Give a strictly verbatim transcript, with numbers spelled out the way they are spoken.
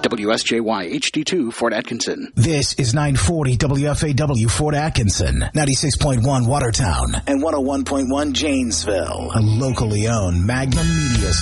W S J Y H D two, Fort Atkinson. This is nine forty W F A W Fort Atkinson, ninety-six point one Watertown, and one oh one point one Janesville, a locally owned Magnum Media